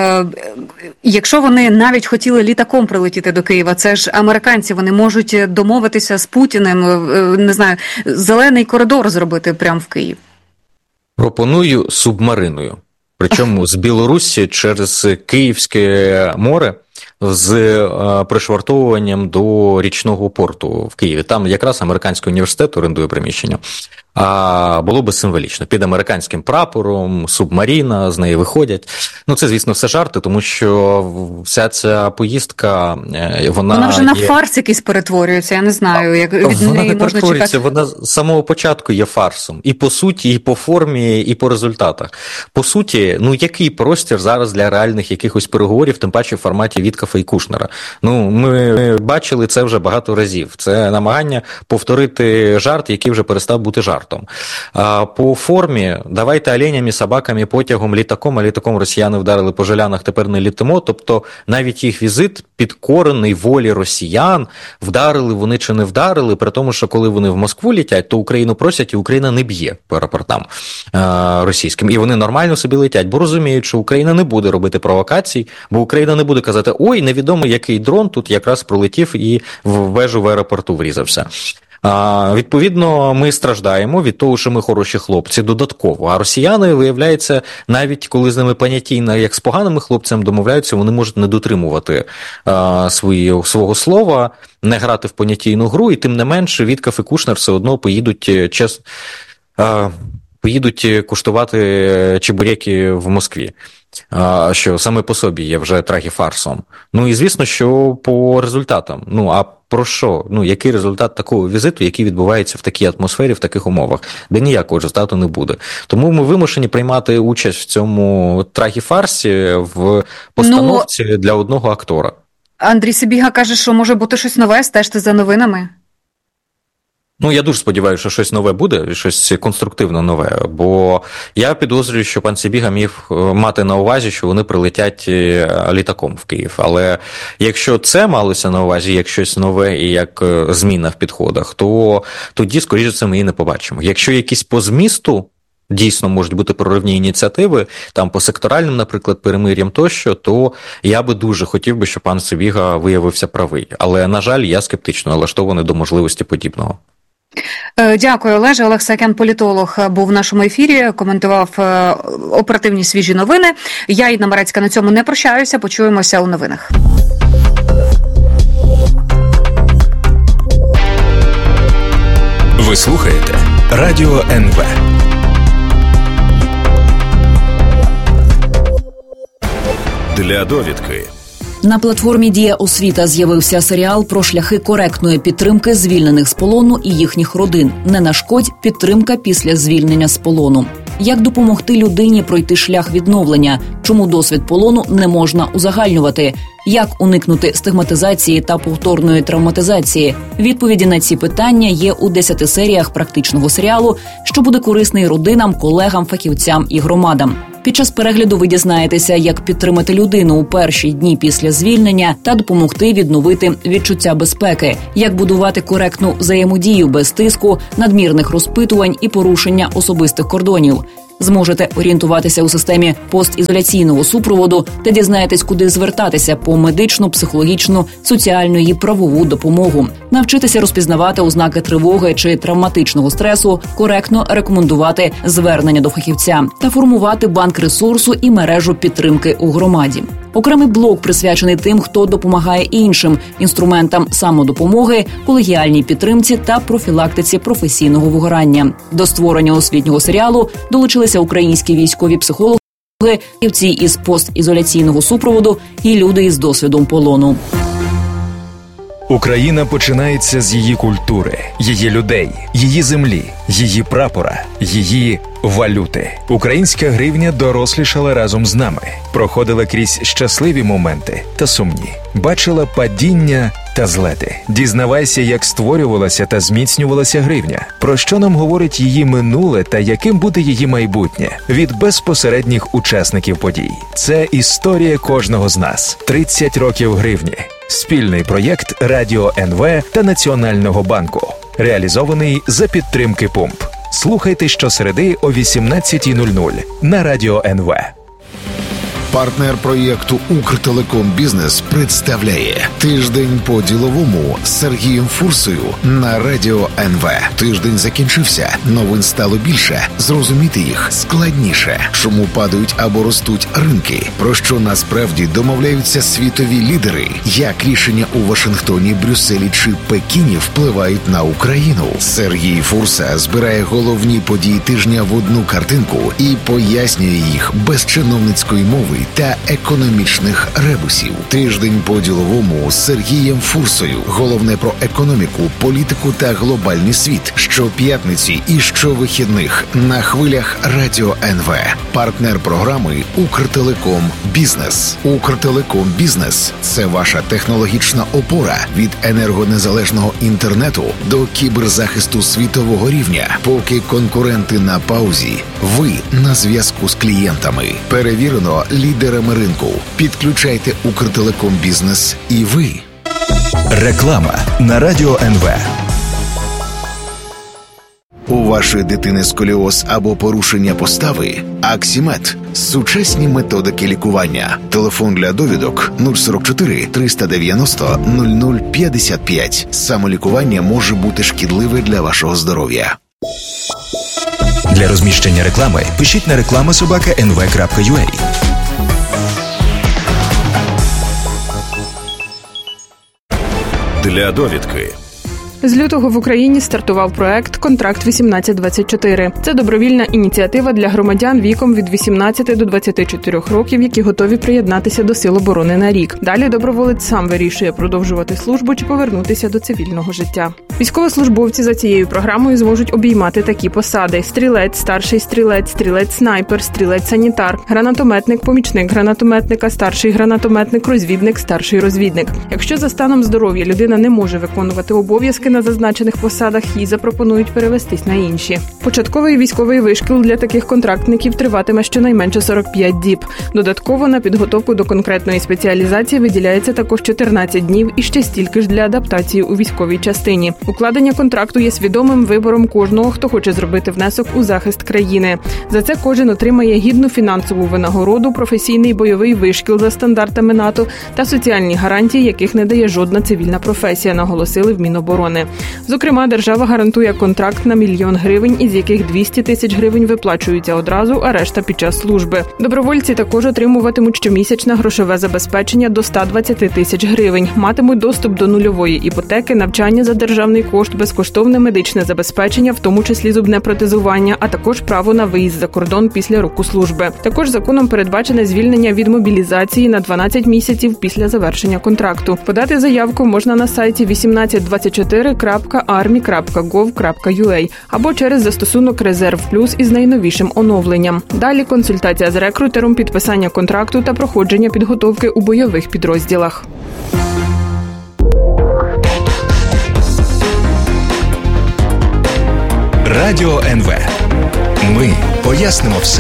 Якщо вони навіть хотіли літаком прилетіти до Києва, це ж американці, вони можуть домовитися з Путіним, не знаю, зелений коридор зробити прямо в Київ. Пропоную субмариною. Причому з Білорусі через Київське море з пришвартовуванням до річного порту в Києві. Там якраз американський університет орендує приміщення. А було би символічно. Під американським прапором, субмарина, з неї виходять. Це, звісно, все жарти, тому що вся ця поїздка, вона вже на фарс якийсь перетворюється, я не знаю, як від неї можна чекати. Вона з самого початку є фарсом. І по суті, і по формі, і по результатах. По суті, який простір зараз для реальних якихось переговорів, тим паче в форматі Віткофа і Кушнера? Ми бачили це вже багато разів. Це намагання повторити жарт, який вже перестав бути жартом. По формі, давайте оленями, собаками, потягом, літаком, а літаком росіяни вдарили по Жулянах, тепер не літимо. Тобто навіть їх візит підкорений волі росіян, вдарили вони чи не вдарили, при тому, що коли вони в Москву літять, то Україну просять, і Україна не б'є по аеропортам російським. І вони нормально собі летять, бо розуміють, що Україна не буде робити провокацій, бо Україна не буде казати, ой, невідомо який дрон тут якраз пролетів і в вежу в аеропорту врізався. Відповідно, ми страждаємо від того, що ми хороші хлопці додатково. А росіяни, виявляється, навіть коли з ними понятійно, як з поганими хлопцями домовляються, вони можуть не дотримувати свого слова, не грати в понятійну гру, і тим не менше Віткоф і Кушнер все одно поїдуть куштувати чебуреки в Москві, що саме по собі є вже трохи фарсом. І звісно, що по результатам. А про що? Який результат такого візиту, який відбувається в такій атмосфері, в таких умовах, де ніякого результату не буде. Тому ми вимушені приймати участь в цьому трохи фарсі в постановці для одного актора. Андрій Сибіга каже, що може бути щось нове, стежте за новинами. Я дуже сподіваюся, що щось нове буде, щось конструктивно нове, бо я підозрюю, що пан Сибіга міг мати на увазі, що вони прилетять літаком в Київ. Але якщо це малося на увазі, як щось нове і як зміна в підходах, то тоді, скоріше, це ми і не побачимо. Якщо якісь по змісту дійсно можуть бути проривні ініціативи, там по секторальним, наприклад, перемир'ям тощо, то я би дуже хотів би, щоб пан Сибіга виявився правий. Але, на жаль, я скептично налаштований до можливості подібного. Дякую, Олеже. Олег Саакян, політолог, був в нашому ефірі, коментував оперативні свіжі новини. Я, Інна Марецька, на цьому не прощаюся. Почуємося у новинах. Ви слухаєте Радіо НВ. Для довідки. На платформі «Дія Освіта» з'явився серіал про шляхи коректної підтримки звільнених з полону і їхніх родин. Не нашкодь – підтримка після звільнення з полону. Як допомогти людині пройти шлях відновлення? Чому досвід полону не можна узагальнювати? Як уникнути стигматизації та повторної травматизації? Відповіді на ці питання є у 10 серіях практичного серіалу, що буде корисний родинам, колегам, фахівцям і громадам. Під час перегляду ви дізнаєтеся, як підтримати людину у перші дні після звільнення та допомогти відновити відчуття безпеки, як будувати коректну взаємодію без тиску, надмірних розпитувань і порушення особистих кордонів. Зможете орієнтуватися у системі постізоляційного супроводу та дізнаєтесь, куди звертатися по медичну, психологічну, соціальну і правову допомогу. Навчитися розпізнавати ознаки тривоги чи травматичного стресу, коректно рекомендувати звернення до фахівця та формувати банк ресурсу і мережу підтримки у громаді. Окремий блок присвячений тим, хто допомагає іншим, інструментам самодопомоги, колегіальній підтримці та профілактиці професійного вигорання. До створення освітнього серіалу долучилися українські військові психологи, фахівці із постізоляційного супроводу і люди із досвідом полону. Україна починається з її культури, її людей, її землі, її прапора, її валюти. Українська гривня дорослішала разом з нами, проходила крізь щасливі моменти та сумні, бачила падіння та злети. Дізнавайся, як створювалася та зміцнювалася гривня, про що нам говорить її минуле та яким буде її майбутнє від безпосередніх учасників подій. Це історія кожного з нас. 30 років гривні. Спільний проєкт Радіо НВ та Національного банку. Реалізований за підтримки ПУМП. Слухайте щосереди о 18:00 на Радіо НВ. Партнер проєкту «Укртелеком Бізнес» представляє «Тиждень по-діловому» з Сергієм Фурсою на Радіо НВ. Тиждень закінчився, новин стало більше, зрозуміти їх складніше. Чому падають або ростуть ринки? Про що насправді домовляються світові лідери? Як рішення у Вашингтоні, Брюсселі чи Пекіні впливають на Україну? Сергій Фурса збирає головні події тижня в одну картинку і пояснює їх без чиновницької мови та економічних ребусів. Тиждень по-діловому з Сергієм Фурсою. Головне про економіку, політику та глобальний світ. Щоп'ятниці і щовихідних на хвилях Радіо НВ. Партнер програми «Укртелеком Бізнес». «Укртелеком Бізнес» – це ваша технологічна опора від енергонезалежного інтернету до кіберзахисту світового рівня. Поки конкуренти на паузі, ви на зв'язку з клієнтами. Перевірено лідерами ринку. Підключайте «Укртелеком Бізнес» і ви. Реклама на Радіо НВ. У вашої дитини сколіоз або порушення постави? Аксімед. Сучасні методики лікування. Телефон для довідок 044 390 0055. Самолікування може бути шкідливе для вашого здоров'я. Для розміщення реклами пишіть на reklama@nv.ua. Для довідки. З лютого в Україні стартував проект «Контракт 18-24». Це добровільна ініціатива для громадян віком від 18 до 24 років, які готові приєднатися до Сил оборони на рік. Далі доброволець сам вирішує продовжувати службу чи повернутися до цивільного життя. Військовослужбовці за цією програмою зможуть обіймати такі посади: стрілець, старший стрілець, стрілець-снайпер, стрілець-санітар, гранатометник, помічник гранатометника, старший гранатометник, розвідник, старший розвідник. Якщо за станом здоров'я людина не може виконувати обов'язки на зазначених посадах, їй запропонують перевестись на інші. Початковий військовий вишкіл для таких контрактників триватиме щонайменше 45 діб. Додатково на підготовку до конкретної спеціалізації виділяється також 14 днів і ще стільки ж для адаптації у військовій частині. Укладення контракту є свідомим вибором кожного, хто хоче зробити внесок у захист країни. За це кожен отримає гідну фінансову винагороду, професійний бойовий вишкіл за стандартами НАТО та соціальні гарантії, яких не дає жодна цивільна професія, наголосили в Міноборони. кордони. Зокрема, держава гарантує контракт на 1 мільйон гривень, із яких 200 тисяч гривень виплачуються одразу, а решта під час служби. Добровольці також отримуватимуть щомісячне грошове забезпечення до 120 тисяч гривень, матимуть доступ до нульової іпотеки, навчання за державний кошт, безкоштовне медичне забезпечення, в тому числі зубне протезування, а також право на виїзд за кордон після року служби. Також законом передбачене звільнення від мобілізації на 12 місяців після завершення контракту. Подати заявку можна на сайті 1824.army.gov.ua або через застосунок «Резерв Плюс» із найновішим оновленням. Далі консультація з рекрутером, підписання контракту та проходження підготовки у бойових підрозділах. Радіо НВ. Ми пояснимо все.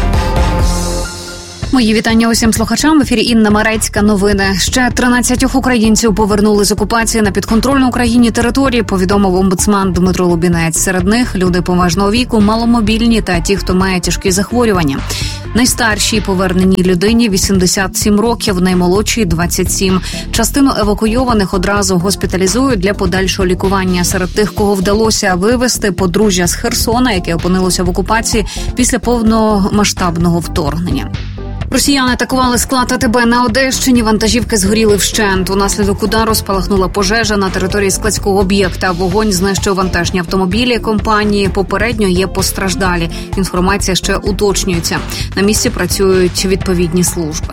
Мої вітання усім слухачам. В ефірі Інна Марецька. Новини. Ще 13 українців повернули з окупації на підконтрольну Україні території, повідомив омбудсман Дмитро Лубінець. Серед них люди поважного віку, маломобільні та ті, хто має тяжкі захворювання. Найстаршій поверненій людині 87 років, наймолодшій – 27. Частину евакуйованих одразу госпіталізують для подальшого лікування. Серед тих, кого вдалося вивезти, подружжя з Херсона, яке опинилося в окупації після повномасштабного вторгнення. Росіяни атакували склад АТБ на Одещині. Вантажівки згоріли вщент. Унаслідок удару спалахнула пожежа на території складського об'єкта. Вогонь знищив вантажні автомобілі компанії. Попередньо є постраждалі. Інформація ще уточнюється. На місці працюють відповідні служби.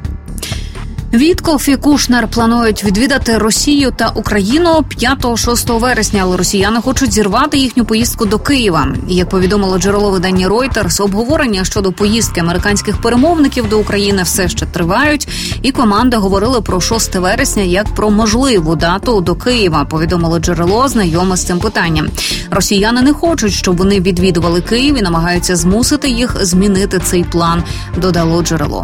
Вітков і Кушнер планують відвідати Росію та Україну 5-6 вересня, але росіяни хочуть зірвати їхню поїздку до Києва. Як повідомило джерело видання Reuters, обговорення щодо поїздки американських перемовників до України все ще тривають, і команди говорили про 6 вересня як про можливу дату до Києва, повідомило джерело, знайоме з цим питанням. Росіяни не хочуть, щоб вони відвідували Київ і намагаються змусити їх змінити цей план, додало джерело.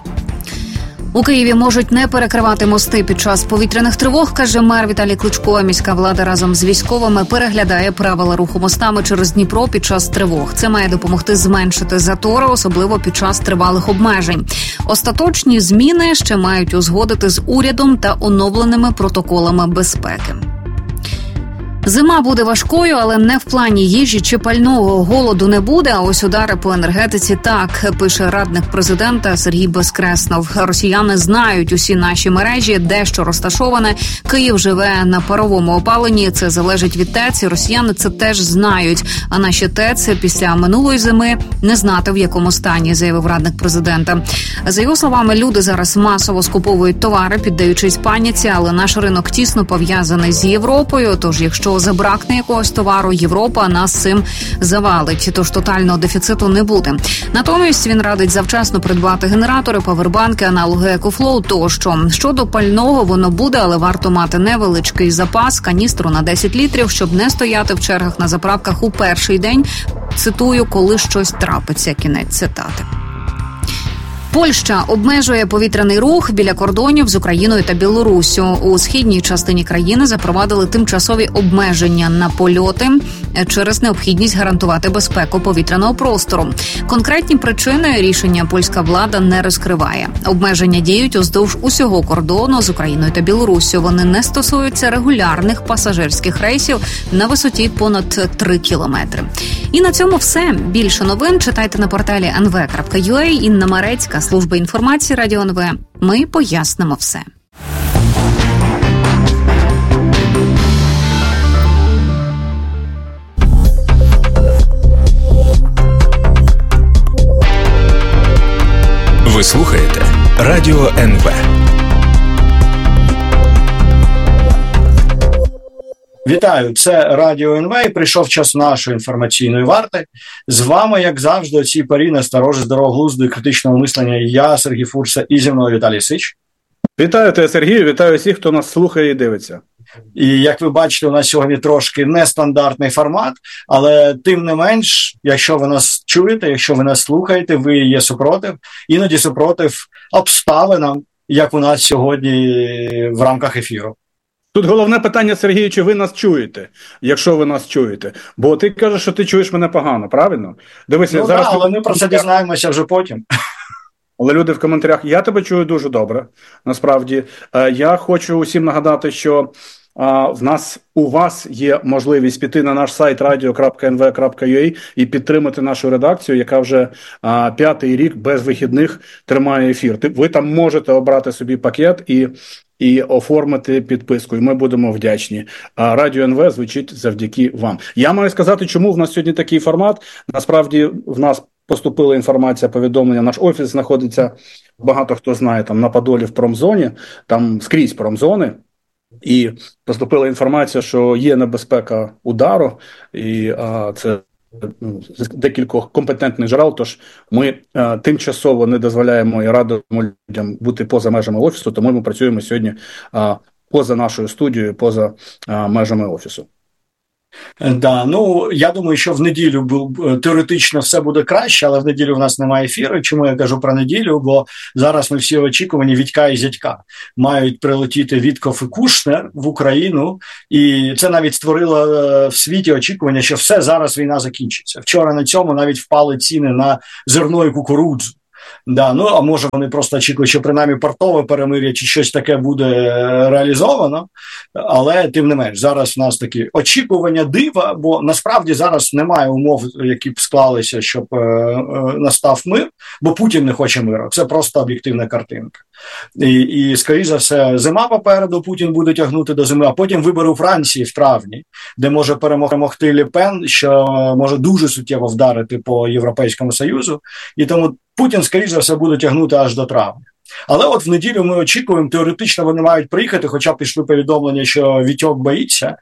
У Києві можуть не перекривати мости під час повітряних тривог, каже мер Віталій Кличко. Міська влада разом з військовими переглядає правила руху мостами через Дніпро під час тривог. Це має допомогти зменшити затори, особливо під час тривалих обмежень. Остаточні зміни ще мають узгодити з урядом та оновленими протоколами безпеки. Зима буде важкою, але не в плані їжі чи пального. Голоду не буде, а ось удари по енергетиці так, пише радник президента Сергій Безкреснов. Росіяни знають усі наші мережі, де що розташоване. Київ живе на паровому опаленні, це залежить від ТЕЦ, і росіяни це теж знають. А наші ТЕЦ після минулої зими не знати в якому стані, заявив радник президента. За його словами, люди зараз масово скуповують товари, піддаючись паніці, але наш ринок тісно пов'язаний з Європою, тож якщо забракне якогось товару, Європа нас цим завалить, тож тотального дефіциту не буде. Натомість він радить завчасно придбати генератори, павербанки, аналоги Екофлоу тощо. Щодо пального, воно буде, але варто мати невеличкий запас, каністру на 10 літрів, щоб не стояти в чергах на заправках у перший день. Цитую, коли щось трапиться. Кінець цитати. Польща обмежує повітряний рух біля кордонів з Україною та Білоруссю. У східній частині країни запровадили тимчасові обмеження на польоти через необхідність гарантувати безпеку повітряного простору. Конкретні причини рішення польська влада не розкриває. Обмеження діють уздовж усього кордону з Україною та Білоруссю. Вони не стосуються регулярних пасажирських рейсів на висоті понад 3 кілометри. І на цьому все. Більше новин читайте на порталі nv.ua. Інна Марецька, служба інформації Радіо НВ. Ми пояснимо все. Ви слухаєте Радіо НВ. Вітаю, це Радіо НВ, і прийшов час нашої інформаційної варти. З вами, як завжди, о цій порі насторожі здорового глузду і критичного мислення я, Сергій Фурса, і зі мною Віталій Сич. Вітаю тебе, Сергію, вітаю всіх, хто нас слухає і дивиться. І, як ви бачите, у нас сьогодні трошки нестандартний формат, але тим не менш, якщо ви нас чуєте, якщо ви нас слухаєте, ви є супротив, іноді супротив обставинам, як у нас сьогодні в рамках ефіру. Тут головне питання, Сергію, чи ви нас чуєте, якщо ви нас чуєте. Бо ти кажеш, що ти чуєш мене погано, правильно? Дивись, ну зараз... але ми про це дізнаємося вже потім. Але люди в коментарях, я тебе чую дуже добре, насправді. Я хочу усім нагадати, що у вас є можливість піти на наш сайт radio.nv.ua і підтримати нашу редакцію, яка вже 5-й рік без вихідних тримає ефір. Ви там можете обрати собі пакет і оформити підписку, і ми будемо вдячні. А Радіо НВ звучить завдяки вам. Я маю сказати, чому в нас сьогодні такий формат. Насправді, в нас поступила інформація, повідомлення, наш офіс знаходиться, багато хто знає, там на Подолі в промзоні, там скрізь промзони, і поступила інформація, що є небезпека удару, і це з декількох компетентних джерел, тож ми тимчасово не дозволяємо і радимо людям бути поза межами офісу, тому ми працюємо сьогодні поза нашою студією, поза межами офісу. Да, я думаю, що в неділю теоретично все буде краще, але в неділю в нас немає ефіру. Чому я кажу про неділю? Бо зараз ми всі очікувані Вітька і Зятька. Мають прилетіти Вітков і Кушнер в Україну, і це навіть створило в світі очікування, що все, зараз війна закінчиться. Вчора на цьому навіть впали ціни на зерно і кукурудзу. Да, а може вони просто очікують, що принаймні портове перемир'я чи щось таке буде реалізовано, але тим не менш, зараз в нас такі очікування дива, бо насправді зараз немає умов, які б склалися, щоб настав мир, бо Путін не хоче миру, це просто об'єктивна картинка. І скоріше за все, зима попереду, Путін буде тягнути до зими, а потім вибори у Франції в травні, де може перемогти Ле Пен, що може дуже суттєво вдарити по Європейському Союзу, і тому Путін, скоріше за все, буде тягнути аж до травня. Але от в неділю ми очікуємо, теоретично вони мають приїхати, хоча пішли повідомлення, що Вітьок боїться.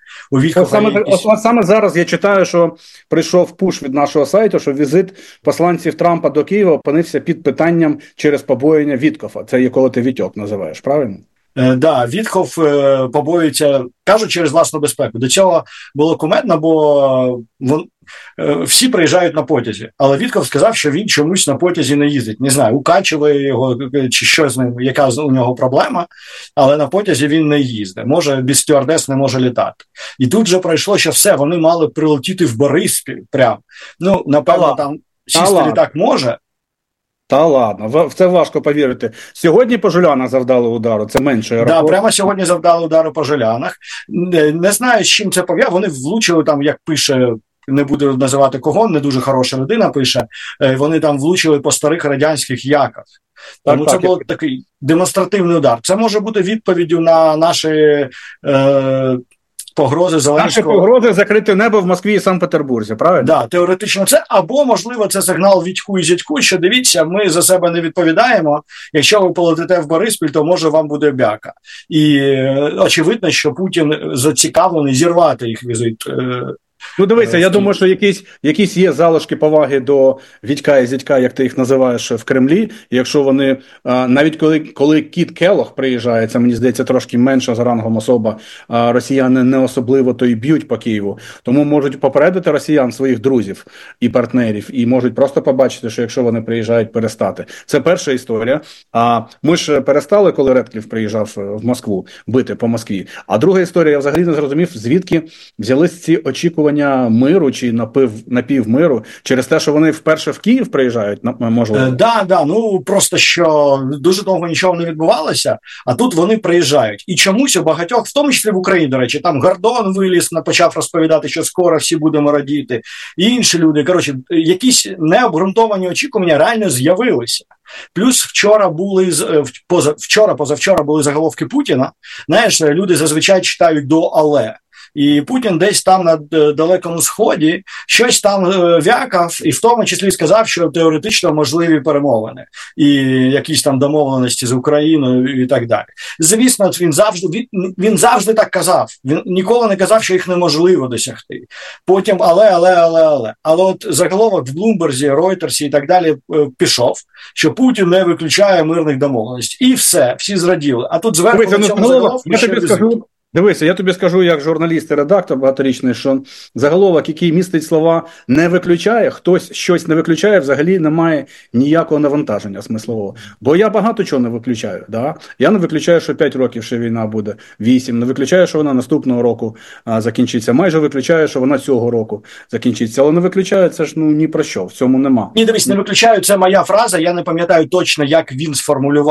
Саме зараз я читаю, що прийшов пуш від нашого сайту, що візит посланців Трампа до Києва опинився під питанням через побоєння Віткофа. Це є коли ти Вітьок називаєш, правильно? Да, Вітков побоюється, кажуть, через власну безпеку. До цього було кумедно, бо всі приїжджають на потязі, але Вітков сказав, що він чомусь на потязі не їздить. Не знаю, укачили його, чи що з ним, яка у нього проблема, але на потязі він не їздить. Може, без стюардес не може літати. І тут же пройшло, що все, вони мали прилетіти в Бориспіль прямо. Напевно, там сісти літак може. Та ладно, в це важко повірити. Сьогодні по Жулянах завдали удару, це менше аеропорт. Да, прямо сьогодні завдали удару по Жулянах. Не знаю, з чим це пов'язано. Вони влучили там, як пише, не буду називати кого, не дуже хороша людина пише, вони там влучили по старих радянських яках. Тому це був такий демонстративний удар. Це може бути відповіддю на наші погрози Зеленського. Наші погрози закрити небо в Москві і Санкт-Петербурзі, правильно? Да, теоретично це, або, можливо, це сигнал Вітьку і Зятьку, що дивіться, ми за себе не відповідаємо, якщо ви полетите в Бориспіль, то може вам буде бяка. І очевидно, що Путін зацікавлений зірвати їх візит. Дивися, я думаю, що якісь є залишки поваги до Вітька і Зятька, як ти їх називаєш, в Кремлі. І якщо вони, навіть коли Кіт Келлог приїжджає, це, мені здається, трошки менша за рангом особа, росіяни не особливо то й б'ють по Києву. Тому можуть попередити росіян, своїх друзів і партнерів, і можуть просто побачити, що якщо вони приїжджають, перестати. Це перша історія. А ми ж перестали, коли Редкліф приїжджав в Москву, бити по Москві. А друга історія, я взагалі не зрозумів, звідки взялись ці очікування миру чи напівмиру через те, що вони вперше в Київ приїжджають, можливо? Да, просто що дуже довго нічого не відбувалося, а тут вони приїжджають. І чомусь у багатьох, в тому числі в Україні, до речі, там Гордон виліз, почав розповідати, що скоро всі будемо радіти, і інші люди, якісь необґрунтовані очікування реально з'явилися. Плюс позавчора були заголовки Путіна. Знаєш, люди зазвичай читають до «але». І Путін десь там на Далекому Сході щось там вякав, і в тому числі сказав, що теоретично можливі перемовини, і якісь там домовленості з Україною і так далі. Звісно, він завжди так казав. Він ніколи не казав, що їх неможливо досягти. Потім але. Але от заголовок в Блумберзі, Ройтерсі і так далі пішов, що Путін не виключає мирних домовленостей. І все, всі зраділи. А тут зверху на цьому заголовку ще візит. Дивися, я тобі скажу, як журналіст і редактор багаторічний, що заголовок, який містить слова «не виключає», хтось щось не виключає, взагалі немає ніякого навантаження смислового. Бо я багато чого не виключаю. Да? Я не виключаю, що 5 років ще війна буде, 8, не виключаю, що вона наступного року закінчиться, майже виключаю, що вона цього року закінчиться, але не виключаю, це ж ні про що, в цьому нема. Ні, дивись, не виключаю, це моя фраза, я не пам'ятаю точно, як він сформулював.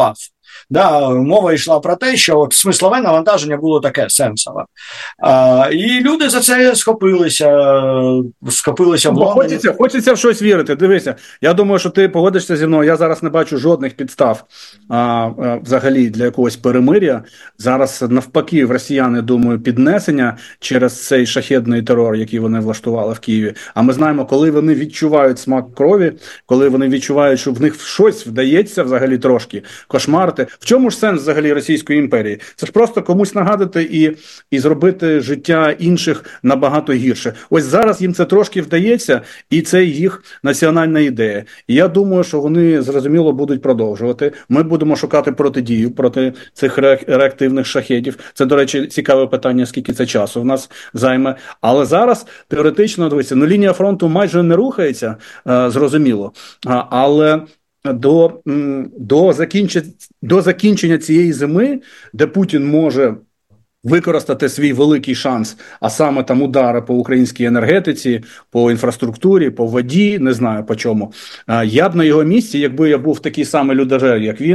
Да, мова йшла про те, що от смислове навантаження було таке сенсове. І люди за це схопилися в Лондоні. Хочеться в щось вірити. Дивися, я думаю, що ти погодишся зі мною. Я зараз не бачу жодних підстав взагалі для якогось перемир'я. Зараз навпаки в росіяни, думаю, піднесення через цей шахедний терор, який вони влаштували в Києві. А ми знаємо, коли вони відчувають смак крові, коли вони відчувають, що в них щось вдається взагалі трошки кошмарити. В чому ж сенс взагалі Російської імперії? Це ж просто комусь нагадати і зробити життя інших набагато гірше. Ось зараз їм це трошки вдається, і це їх національна ідея. І я думаю, що вони, зрозуміло, будуть продовжувати. Ми будемо шукати протидію проти цих реактивних шахедів. Це, до речі, цікаве питання, скільки це часу в нас займе. Але зараз, теоретично, дивіться, лінія фронту майже не рухається, зрозуміло. Але до закінчення цієї зими, де Путін може використати свій великий шанс, а саме там удари по українській енергетиці, по інфраструктурі, по воді, не знаю по чому. Я б на його місці, якби я був такий самий людожер, як він,